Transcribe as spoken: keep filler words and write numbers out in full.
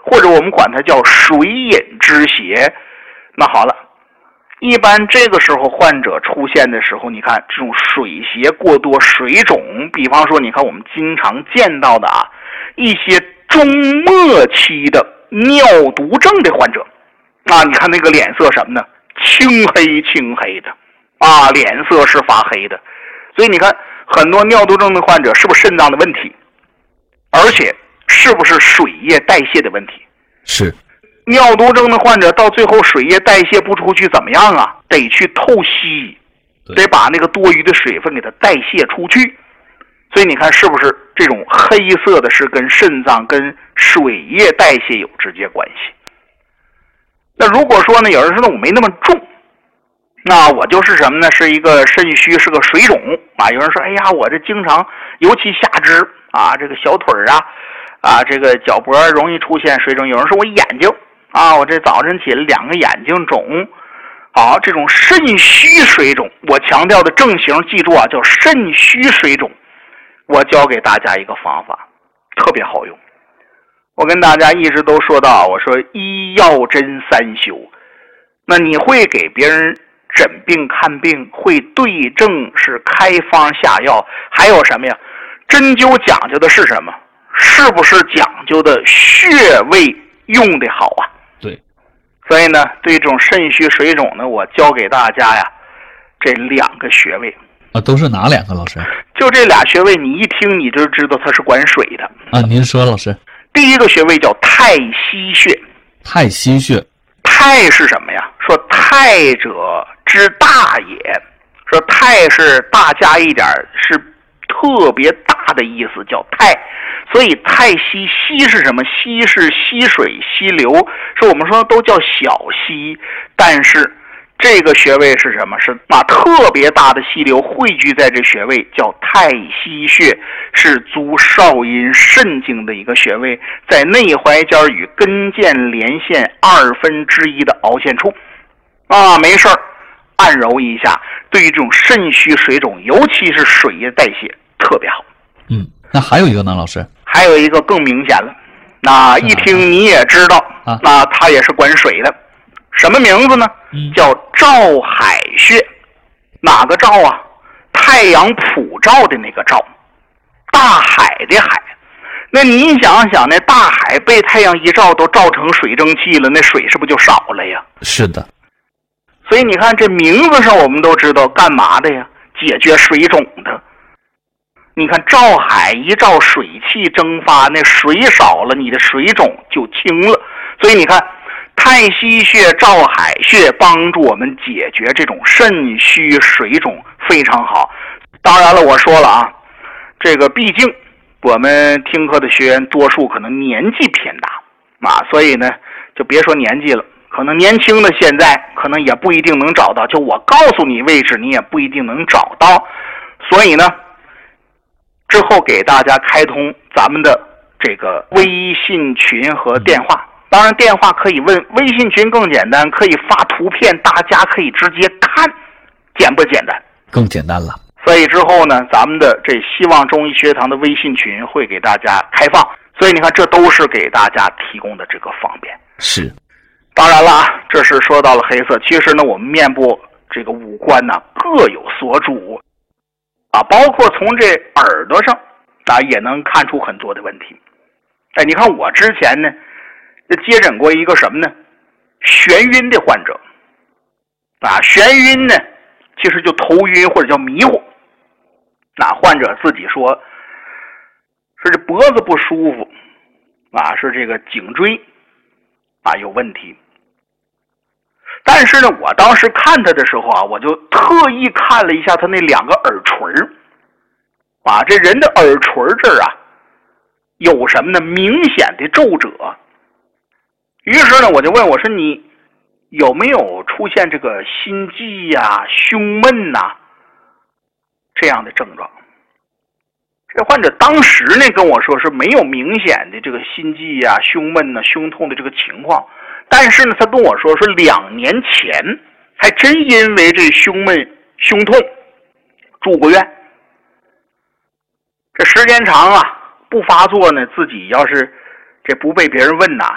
或者我们管它叫水饮之邪。那好了，一般这个时候患者出现的时候，你看这种水邪过多、水肿，比方说你看我们经常见到的啊，一些中末期的尿毒症的患者啊，你看那个脸色什么呢？青黑青黑的啊，脸色是发黑的。所以你看很多尿毒症的患者是不是肾脏的问题，而且是不是水液代谢的问题？ 是。 尿毒症的患者到最后水液代谢不出去怎么样啊？得去透析，得把那个多余的水分给它代谢出去。所以你看是不是这种黑色的是跟肾脏跟水液代谢有直接关系？那如果说呢，有人说呢我没那么重，那我就是什么呢？是一个肾虚，是个水肿啊。有人说，哎呀，我这经常，尤其下肢啊，这个小腿啊，啊，这个脚脖容易出现水肿。有人说我眼睛啊，我这早晨起来两个眼睛肿。好，这种肾虚水肿，我强调的正形，记住啊，叫肾虚水肿。我教给大家一个方法，特别好用。我跟大家一直都说到，我说医药真三修。那你会给别人诊病看病，会对症，是开方下药，还有什么呀？针灸讲究的是什么？是不是讲究的穴位用的好啊？ 对。 所以呢，对这种肾虚水肿呢，我教给大家呀，这两个穴位啊，都是哪两个老师？ 就这俩穴位，你一听你就知道它是管水的啊。您说，老师。 第一个穴位叫太溪穴。 太溪穴。 太是什么呀？说太者之大也，说太是大加一点，是特别大的意思，叫太。所以太溪，溪是什么？溪是溪水溪流，说我们说都叫小溪，但是这个穴位是什么？是把特别大的溪流汇聚在这穴位，叫太溪穴，是足少阴肾经的一个穴位，在内踝尖与跟腱连线二分之一的凹陷处啊，没事儿按揉一下，对于这种肾虚水肿，尤其是水液代谢特别好。 嗯，那还有一个呢，老师？ 还有一个更明显了，那一听你也知道， 啊、 那它也是管水的。什么名字呢？ 嗯、 叫照海穴。哪个照啊？太阳普照的那个照，大海的海。那你想想，那大海被太阳一照，都照成水蒸气了，那水是不是就少了呀？ 是的。 所以你看这名字上我们都知道干嘛的呀？解决水肿的。你看照海一照，水气蒸发，那水少了，你的水肿就轻了。所以你看太溪穴、照海穴帮助我们解决这种肾虚水肿非常好。当然了，我说了啊，这个毕竟我们听课的学员多数可能年纪偏大啊，所以呢就别说年纪了，可能年轻的现在可能也不一定能找到，就我告诉你位置你也不一定能找到。所以呢之后给大家开通咱们的这个微信群和电话，当然电话可以问，微信群更简单，可以发图片，大家可以直接看，简不简单？ 更简单了。 所以之后呢，咱们的这希望中医学堂的微信群会给大家开放，所以你看这都是给大家提供的这个方便。 是。 当然了啊，这是说到了黑色，其实呢我们面部这个五官呢各有所主啊，包括从这耳朵上啊也能看出很多的问题。哎，你看我之前呢接诊过一个什么呢？眩晕的患者啊，眩晕呢其实就头晕或者叫迷糊。那患者自己说是这脖子不舒服啊，是这个颈椎啊有问题。但是呢我当时看他的时候啊，我就特意看了一下他那两个耳垂啊，这人的耳垂这儿啊有什么呢？明显的皱褶。于是呢我就问我说，你有没有出现这个心悸呀、啊、胸闷呐、啊、这样的症状？这患者当时呢跟我说是没有明显的这个心悸呀、啊、胸闷呐、啊、胸痛的这个情况，但是呢他跟我说是两年前还真因为这胸闷胸痛住过院。这时间长啊不发作呢，自己要是这不被别人问呐、啊，